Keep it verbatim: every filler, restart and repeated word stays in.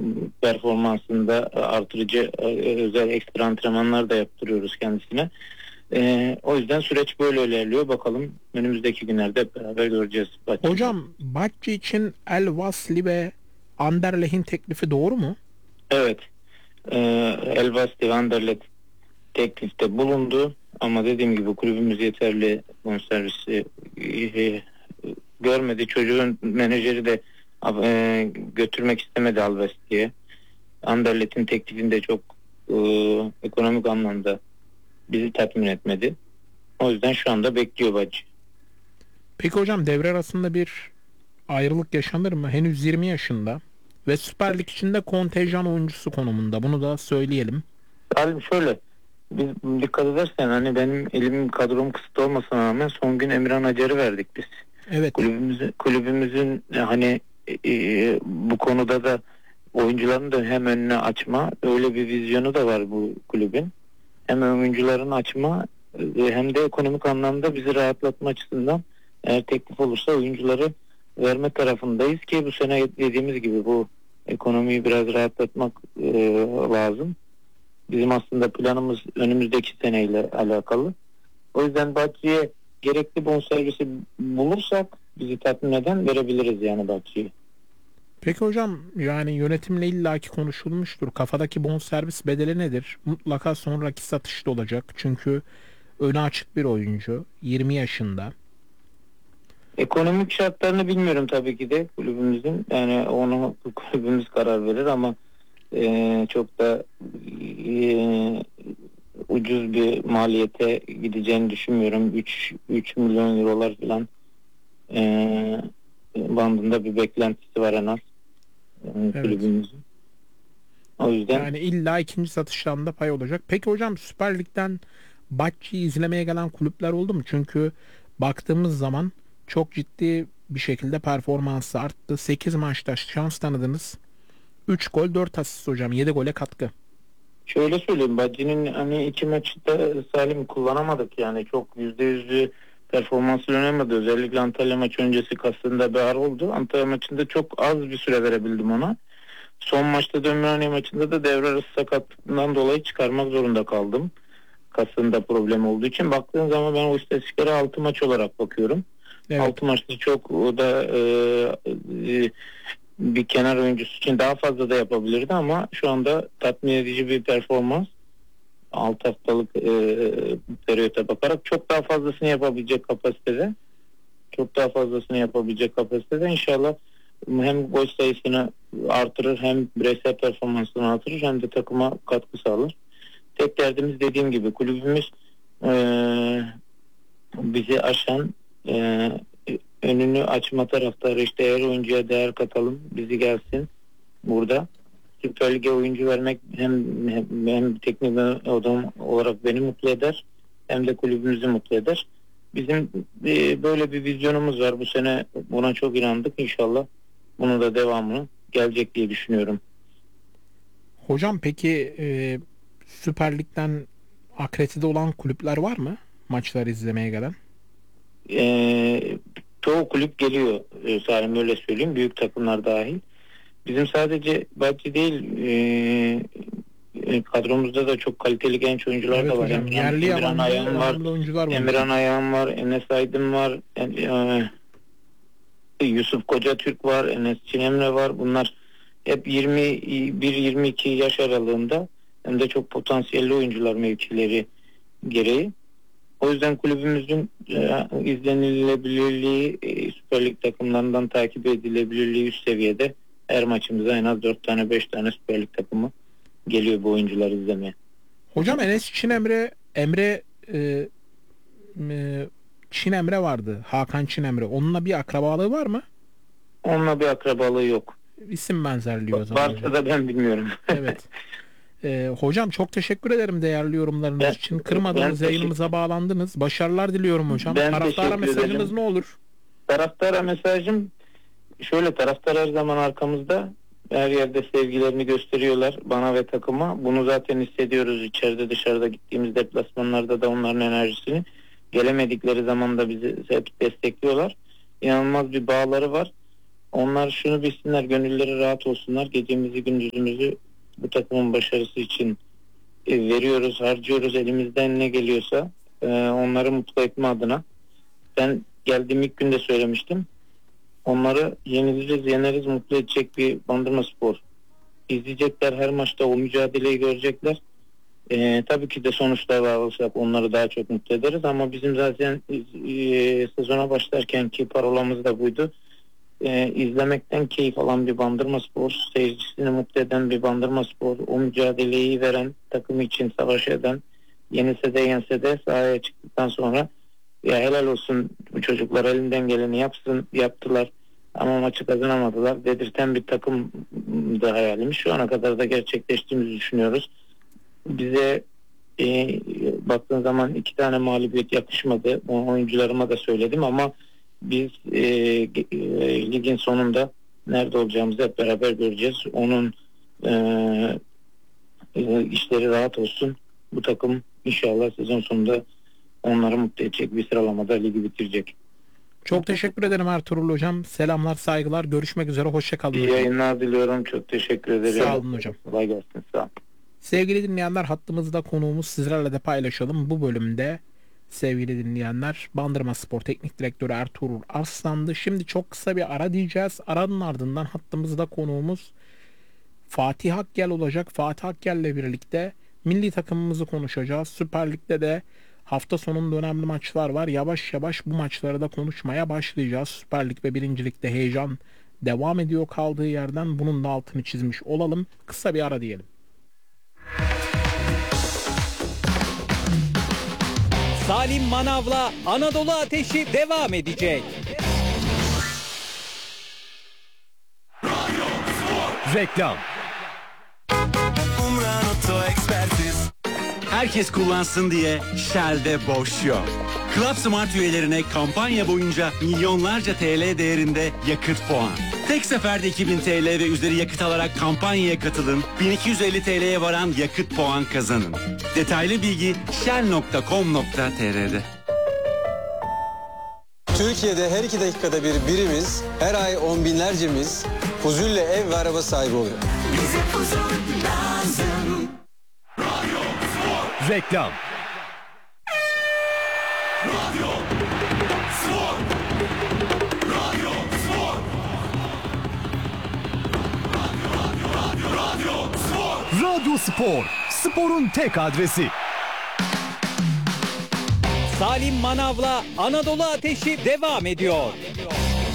performansında artırıcı özel ekstra antrenmanlar da yaptırıyoruz kendisine. Ee, o yüzden süreç böyle ilerliyor. Bakalım önümüzdeki günlerde hep beraber göreceğiz. Bahçe'yi. Hocam Bahçe için El Vasli ve Anderlecht'in teklifi doğru mu? Evet. Ee, Elbasti ve Anderlecht teklifte bulundu. Ama dediğim gibi kulübümüz yeterli bonservisi e, görmedi. Çocuğun menajeri de e, götürmek istemedi Alvesti'ye. Anderlecht'in teklifinde çok e, ekonomik anlamda bizi tatmin etmedi. O yüzden şu anda bekliyor Bacı. Peki hocam devre arasında bir ayrılık yaşanır mı? Henüz yirmi yaşında ve Süper Lig içinde kontenjan oyuncusu konumunda. Bunu da söyleyelim. Halim şöyle, biz dikkat edersen hani benim elim kadrom kısıtlı olmasına rağmen son gün Emirhan Acar'ı verdik biz. Evet. Kulübümüzün, kulübümüzün hani e, bu konuda da oyuncuların da hem önüne açma öyle bir vizyonu da var bu kulübün. Hem oyuncuların açma e, hem de ekonomik anlamda bizi rahatlatma açısından eğer teklif olursa oyuncuları verme tarafındayız ki bu sene dediğimiz gibi bu ekonomiyi biraz rahatlatmak e, lazım. Bizim aslında planımız önümüzdeki seneyle alakalı. O yüzden Bahçe'ye gerekli bonservisi bulursak bizi tatmin eden verebiliriz yani Bahçe'ye. Peki hocam yani yönetimle illaki konuşulmuştur. Kafadaki bonservis bedeli nedir? Mutlaka sonraki satışta olacak. Çünkü önü açık bir oyuncu. yirmi yaşında. Ekonomik şartlarını bilmiyorum tabii ki de kulübümüzün. Yani onu kulübümüz karar verir ama e, çok da e, ucuz bir maliyete gideceğini düşünmüyorum. üç milyon eurolar falan e, bandında bir beklentisi var en az e, Evet. kulübümüzün. O yüzden Yani illa ikinci satıştan da pay olacak. Peki hocam Süper Lig'den Bahçe'yi izlemeye gelen kulüpler oldu mu? Çünkü baktığımız zaman çok ciddi bir şekilde performansı arttı. sekiz maçta şans tanıdınız. üç gol dört asist hocam. yedi gole katkı. şöyle söyleyeyim, Bacı'nın hani iki maçta Salim kullanamadık yani çok yüzde yüzlü performansı dönemedi. Özellikle Antalya maçı öncesi kastında bir ağır oldu. Antalya maçında çok az bir süre verebildim ona. Son maçta da Ümraniye maçında da devre arası sakatlığından dolayı çıkarmak zorunda kaldım. Kasında problem olduğu için. Baktığın zaman ben o istatistiklere altı maç olarak bakıyorum. Evet. altı maçta çok o da e, e, bir kenar oyuncusu için daha fazla da yapabilirdi ama şu anda tatmin edici bir performans. altı haftalık e, periyota bakarak çok daha fazlasını yapabilecek kapasitede. Çok daha fazlasını yapabilecek kapasitede. İnşallah hem gol sayısını artırır hem bireysel performansını artırır hem de takıma katkı sağlar. Tek derdimiz dediğim gibi kulübümüz e, bizi aşan e, önünü açma taraftarı işte eğer oyuncuya değer katalım bizi gelsin burada. Süper Lig'e oyuncu vermek hem, hem, hem teknik adam olarak beni mutlu eder hem de kulübümüzü mutlu eder. Bizim e, böyle bir vizyonumuz var. Bu sene buna çok inandık. İnşallah bunun da devamını gelecek diye düşünüyorum. Hocam peki e, Süper Lig'den akredite olan kulüpler var mı? Maçları izlemeye gelen. E, çoğu kulüp geliyor. E, Salim öyle söyleyeyim. Büyük takımlar dahil. Bizim sadece Bahçe değil e, kadromuzda da çok kaliteli genç oyuncular Evet da var. hocam. Emirhan, Yerli Emirhan yabancı Ayhan var. devamlı oyuncular var. Emirhan Ayhan var. Enes Aydın var. E, Yusuf Koca Türk var. Enes Çinemre var. Bunlar hep yirmi bir yirmi iki yaş aralığında hem de çok potansiyelli oyuncular mevkileri gereği. O yüzden kulübümüzün e, izlenilebilirliği e, Süper Lig takımlarından takip edilebilirliği üst seviyede. Her maçımıza en az dört tane beş tane Süper Lig takımı geliyor bu oyuncuları izlemeye. Hocam Enes Çinemre Emre e, e, Çinemre vardı. Hakan Çinemre. Onunla bir akrabalığı var mı? Onunla bir akrabalığı yok. İsim benzerliği o zaman Varsa hocam. da ben bilmiyorum. Evet. E, hocam çok teşekkür ederim değerli yorumlarınız Ben, için. ben, Kırmadınız, teşekkür, yayınımıza bağlandınız. Başarılar diliyorum hocam. ben Taraftara teşekkür mesajınız ederim. ne olur? Taraftara mesajım şöyle, taraftar her zaman arkamızda. Her yerde sevgilerini gösteriyorlar bana ve takıma. Bunu zaten hissediyoruz içeride dışarıda gittiğimiz deplasmanlarda da onların enerjisini. Gelemedikleri zaman da bizi hep destekliyorlar. İnanılmaz bir bağları var. onlar şunu bilsinler, gönülleri rahat olsunlar. Gecemizi gündüzümüzü bu takımın başarısı için e, veriyoruz, harcıyoruz elimizden ne geliyorsa e, onları mutlu etme adına. Ben geldiğim ilk günde söylemiştim. Onları yeniliriz, yeneriz, mutlu edecek bir Bandırmaspor izleyecekler. Her maçta o mücadeleyi görecekler. Ee, tabii ki de sonuçlar alırsak onları daha çok mutlu ederiz ama bizim zaten e, sezona başlarkenki parolamız da buydu. E, izlemekten keyif alan bir Bandırmaspor, seyircisini mutlu eden bir Bandırmaspor, o mücadeleyi veren, takım için savaş eden, yenilse de yense de sahaya çıktıktan sonra ya helal olsun bu çocuklar, elinden geleni yapsın, yaptılar ama maçı kazanamadılar dedirten bir takım da hayalimiz. Şu ana kadar da gerçekleştiğimizi düşünüyoruz. Bize e, baktığın zaman iki tane mağlubiyet yakışmadı. O oyuncularıma da söyledim ama biz e, e, ligin sonunda nerede olacağımızı hep beraber göreceğiz. Onun e, e, işleri rahat olsun. Bu takım inşallah sezon sonunda onları mutlu edecek bir sıralamada ligi bitirecek. Çok teşekkür ederim Ertuğrul hocam. Selamlar, saygılar. Görüşmek üzere. Hoşça kalın. İyi yayınlar diliyorum. Çok teşekkür ederim. Sağ olun hocam. Kolay gelsin. Sağ olun. Sevgili dinleyenler, hattımızda konuğumuz, sizlerle de paylaşalım. Bu bölümde sevgili dinleyenler Bandırmaspor Teknik Direktörü Ertuğrul Arslan'dı. Şimdi çok kısa bir ara diyeceğiz. Aranın ardından hattımızda konuğumuz Fatih Akgel olacak. Fatih Akgel'le birlikte milli takımımızı konuşacağız. Süper Lig'de de hafta sonunda önemli maçlar var. Yavaş yavaş bu maçları da konuşmaya başlayacağız. Süper Lig ve birinci Lig'de heyecan devam ediyor kaldığı yerden. Bunun da altını çizmiş olalım. Kısa bir ara diyelim. Salim Manav'la Anadolu Ateşi devam edecek. Reklam. Herkes kullansın diye Shell'de boş yok. Club Smart üyelerine kampanya boyunca milyonlarca T L değerinde yakıt puan. Tek seferde iki bin T L ve üzeri yakıt alarak kampanyaya katılın. bin iki yüz elli T L'ye varan yakıt puan kazanın. Detaylı bilgi shell nokta com nokta tr'de. Türkiye'de her iki dakikada bir birimiz, her ay on binlercemiz Fuzul'le ev ve araba sahibi oluyor. Bize Fuzul lazım. Reklam. Radyo Spor. Radyo Spor. Radyo, radyo, radyo, radyo Spor. Radyo Spor. Sporun tek adresi. Salim Manav'la Anadolu Ateşi devam ediyor.